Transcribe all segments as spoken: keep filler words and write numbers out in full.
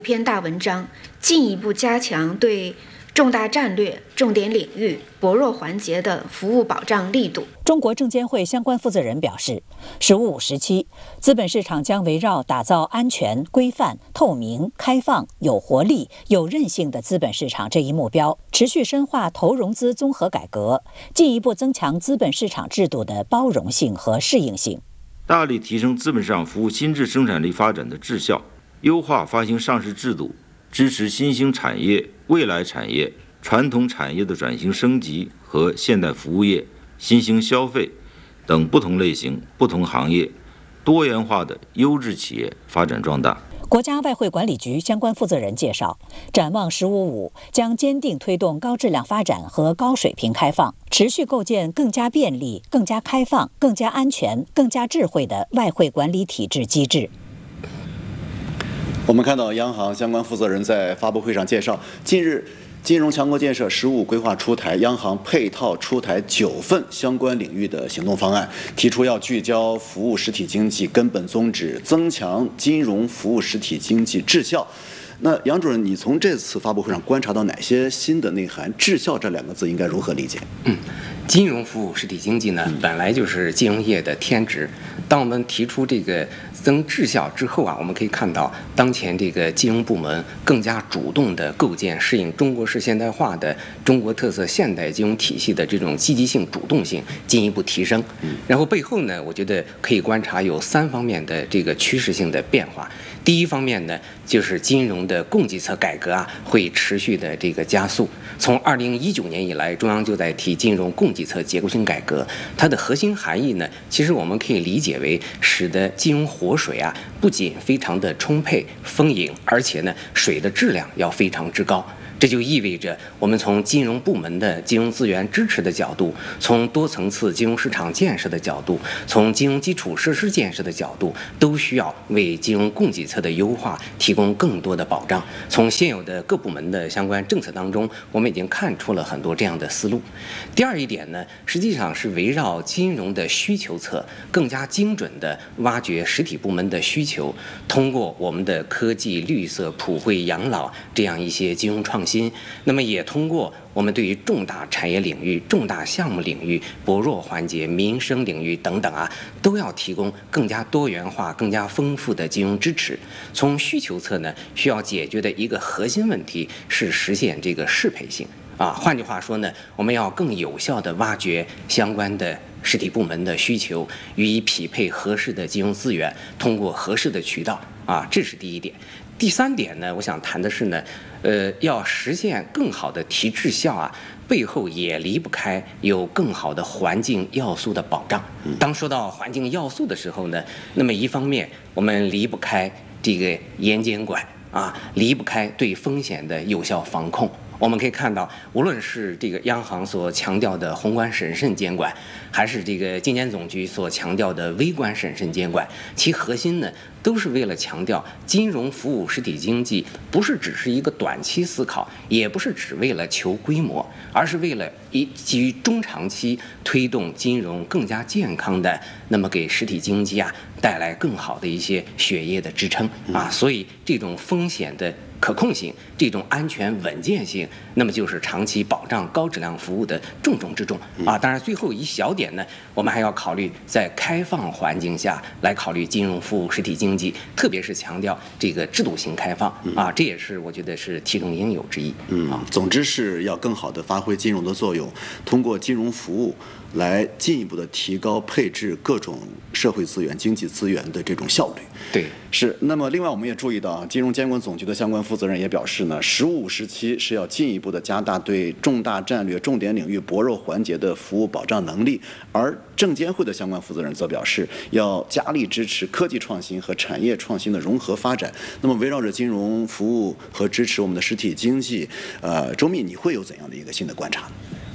篇大文章，进一步加强对重大战略、重点领域、薄弱环节的服务保障力度。 中国证监会相关负责人表示，“十五五”时期，资本市场将围绕打造安全、规范、透明、开放、有活力、有韧性的资本市场这一目标，持续深化投融资综合改革，进一步增强资本市场制度的包容性和适应性， 大力提升资本市场服务新质生产力发展的质效，优化发行上市制度，支持新兴产业、未来产业、传统产业的转型升级和现代服务业、新兴消费等不同类型、不同行业多元化的优质企业发展壮大。 国家外汇管理局相关负责人介绍，展望“十五五”将坚定推动高质量发展和高水平开放，持续构建更加便利、更加开放、更加安全、更加智慧的外汇管理体制机制。 我们看到央行相关负责人在发布会上介绍，近日金融强国建设“十五”规划出台，央行配套出台九份相关领域的行动方案，提出要聚焦服务实体经济根本宗旨，增强金融服务实体经济质效。那杨主任，你从这次发布会上观察到哪些新的内涵？质效这两个字应该如何理解？ 嗯，金融服务实体经济呢，本来就是金融业的天职。当我们提出这个增质效之后啊，我们可以看到，当前这个金融部门更加主动地构建适应中国式现代化的中国特色现代金融体系的这种积极性、主动性进一步提升。然后背后呢，我觉得可以观察有三方面的这个趋势性的变化。第一方面呢，就是金融的供给侧改革啊，会持续的这个加速。从二零一九年以来，中央就在提金融供给侧结构性改革，它的核心含义呢，其实我们可以理解为使得金融活水啊，不仅非常的充沛丰盈，而且呢，水的质量要非常之高。这就意味着，我们从金融部门的金融资源支持的角度，从多层次金融市场建设的角度，从金融基础设施建设的角度，都需要为金融供给侧的优化提供更多的保障。从现有的各部门的相关政策当中，我们已经看出了很多这样的思路。第二一点呢，实际上是围绕金融的需求侧，更加精准地挖掘实体部门的需求，通过我们的科技、绿色、普惠、养老这样一些金融创新。那么也通过我们对于重大产业领域、重大项目领域、薄弱环节、民生领域等等啊，都要提供更加多元化、更加丰富的金融支持。从需求侧呢，需要解决的一个核心问题是实现这个适配性啊。换句话说呢，我们要更有效地挖掘相关的实体部门的需求，予以匹配合适的金融资源，通过合适的渠道啊，这是第一点。第三点呢，我想谈的是呢，呃，要实现更好的提质效啊，背后也离不开有更好的环境要素的保障。当说到环境要素的时候呢，那么一方面我们离不开这个严监管啊，离不开对风险的有效防控。我们可以看到，无论是这个央行所强调的宏观审慎监管，还是这个监监总局所强调的微观审慎监管，其核心呢，都是为了强调金融服务实体经济不是只是一个短期思考，也不是只为了求规模，而是为了以基于中长期推动金融更加健康的，那么给实体经济啊带来更好的一些血液的支撑啊。所以这种风险的可控性，这种安全稳健性，那么就是长期保障高质量服务的重中之重啊。当然，最后一小点呢，我们还要考虑在开放环境下来考虑金融服务实体经济，特别是强调这个制度性开放啊，这也是我觉得是其中应有之一。 嗯，总之是要更好地发挥金融的作用，通过金融服务来进一步的提高配置各种社会资源、经济资源的这种效率。 对， 是。那么，另外我们也注意到，金融监管总局的相关负责人也表示呢，“十五五”时期是要进一步的加大对重大战略、重点领域、薄弱环节的服务保障能力，而证监会的相关负责人则表示，要加力支持科技创新和产业创新的融合发展。那么，围绕着金融服务和支持我们的实体经济，呃，周密，你会有怎样的一个新的观察？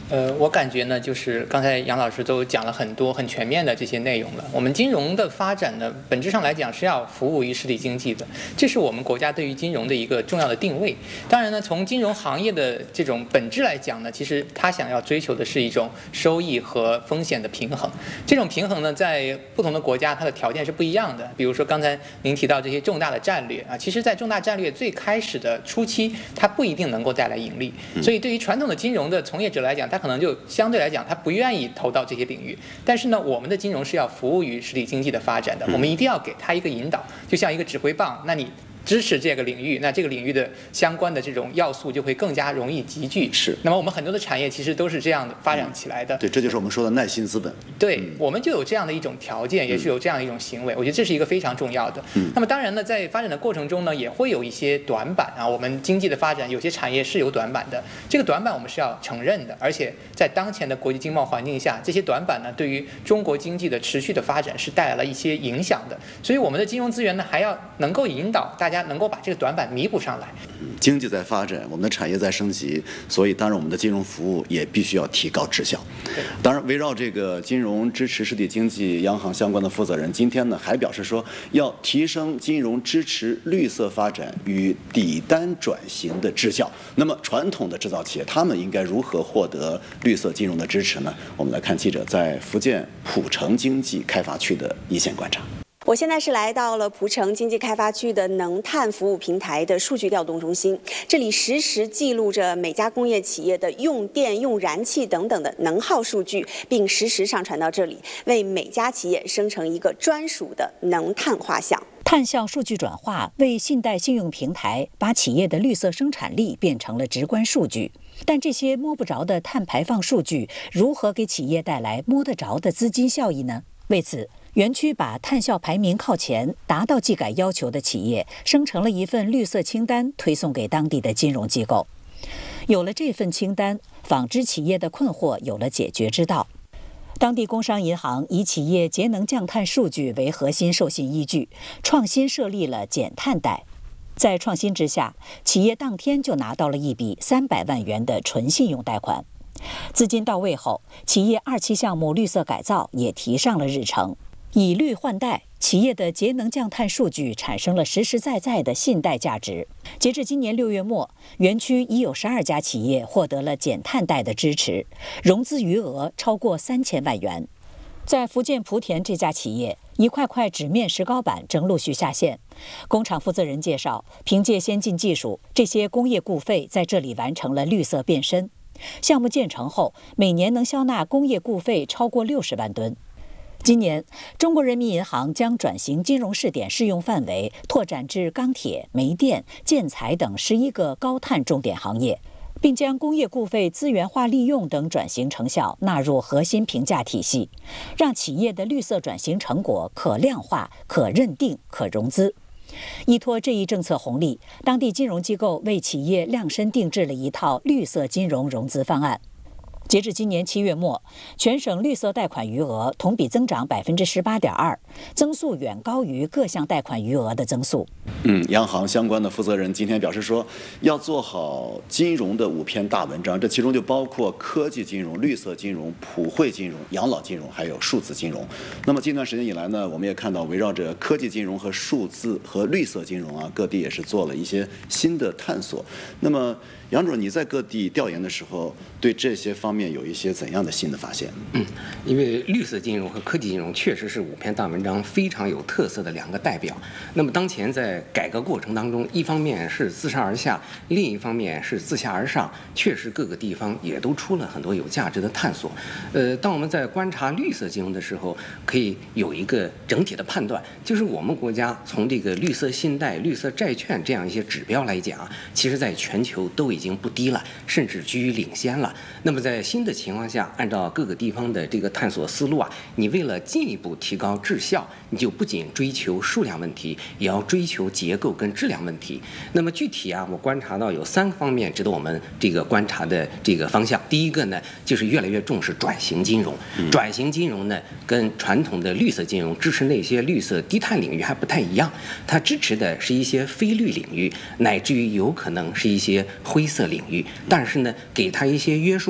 呃，我感觉呢，就是刚才杨老师都讲了很多很全面的这些内容了。我们金融的发展呢，本质上来讲是要服务于实体经济的，这是我们国家对于金融的一个重要的定位。当然呢，从金融行业的这种本质来讲呢，其实它想要追求的是一种收益和风险的平衡。这种平衡呢，在不同的国家它的条件是不一样的。比如说刚才您提到这些重大的战略啊，其实在重大战略最开始的初期，它不一定能够带来盈利。所以对于传统的金融的从业者来讲，他可能就相对来讲，他不愿意投到这些领域。但是呢，我们的金融是要服务于实体经济的发展的，我们一定要给他一个引导，就像一个指挥棒，那你支持这个领域，那这个领域的相关的这种要素就会更加容易集聚。 是。 那么我们很多的产业其实都是这样的发展起来的。 嗯、对，这就是我们说的耐心资本。 对，嗯、我们就有这样的一种条件，也是有这样的一种行为。嗯、我觉得这是一个非常重要的。嗯。那么当然呢，在发展的过程中呢，也会有一些短板啊。我们经济的发展，有些产业是有短板的。这个短板我们是要承认的，而且在当前的国际经贸环境下，这些短板呢，对于中国经济的持续的发展是带来了一些影响的。所以我们的金融资源呢，还要能够引导大家能够把这个短板弥补上来。 经济在发展，我们的产业在升级，所以当然我们的金融服务也必须要提高质效。当然，围绕这个金融支持实体经济，央行相关的负责人今天呢还表示说，要提升金融支持绿色发展与底单转型的质效。那么，传统的制造企业他们应该如何获得绿色金融的支持呢？我们来看记者在福建浦城经济开发区的一线观察。 我现在是来到了浦城经济开发区的能碳服务平台的数据调动中心，这里实时记录着每家工业企业的用电、用燃气等等的能耗数据，并实时上传到这里，为每家企业生成一个专属的能碳画像。 碳效数据转化为信贷信用平台把企业的绿色生产力变成了直观数据，但这些摸不着的碳排放数据如何给企业带来摸得着的资金效益呢？为此，园区把碳效排名靠前、达到技改要求的企业生成了一份绿色清单，推送给当地的金融机构。有了这份清单，纺织企业的困惑有了解决之道。当地工商银行以企业节能降碳数据为核心授信依据，创新设立了减碳贷。在创新之下，企业当天就拿到了一笔三百万元的纯信用贷款。资金到位后，企业二期项目绿色改造也提上了日程。以绿换贷，企业的节能降碳数据产生了实实在在的信贷价值。截至今年六月末，园区已有十二家企业获得了减碳贷的支持，融资余额超过三千万元。在福建莆田这家企业，一块块纸面石膏板正陆续下线。工厂负责人介绍，凭借先进技术，这些工业固废在这里完成了绿色变身。项目建成后，每年能消纳工业固废超过六十万吨。今年，中国人民银行将转型金融试点适用范围拓展至钢铁、煤电、建材等十一个高碳重点行业，并将工业固废资源化利用等转型成效纳入核心评价体系，让企业的绿色转型成果可量化、可认定、可融资。依托这一政策红利，当地金融机构为企业量身定制了一套绿色金融融资方案。截至今年七月末，全省绿色贷款余额同比增长百分之十八点二，增速远高于各项贷款余额的增速。 嗯，央行相关的负责人今天表示说，要做好金融的五篇大文章，这其中就包括科技金融、绿色金融、普惠金融、养老金融，还有数字金融。那么近段时间以来呢，我们也看到围绕着科技金融和数字和绿色金融啊，各地也是做了一些新的探索。那么杨主任，你在各地调研的时候，对这些方面有一些怎样的新的发现？ 嗯，因为绿色金融和科技金融确实是五篇大文章非常有特色的两个代表。那么当前在改革过程当中，一方面是自上而下，另一方面是自下而上，确实各个地方也都出了很多有价值的探索。呃，当我们在观察绿色金融的时候，可以有一个整体的判断，就是我们国家从这个绿色信贷、绿色债券这样一些指标来讲，其实在全球都已经不低了，甚至居于领先了。那么在新的情况下，按照各个地方的这个探索思路啊，你为了进一步提高质效，你就不仅追求数量问题，也要追求结构跟质量问题。那么具体啊，我观察到有三方面值得我们这个观察的这个方向。第一个呢，就是越来越重视转型金融。转型金融呢，跟传统的绿色金融支持那些绿色低碳领域还不太一样，它支持的是一些非绿领域，乃至于有可能是一些灰色领域。但是呢，给它一些约束目标，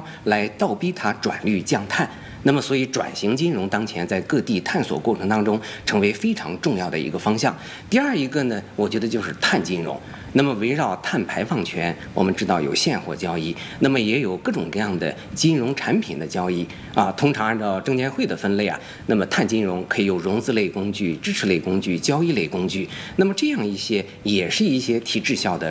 标来倒逼它转绿降碳。那么，所以转型金融当前在各地探索过程当中，成为非常重要的一个方向。第二一个呢，我觉得就是碳金融。那么，围绕碳排放权，我们知道有现货交易，那么也有各种各样的金融产品的交易啊。通常按照证监会的分类啊，那么碳金融可以有融资类工具、支持类工具、交易类工具。那么这样一些也是一些提质效的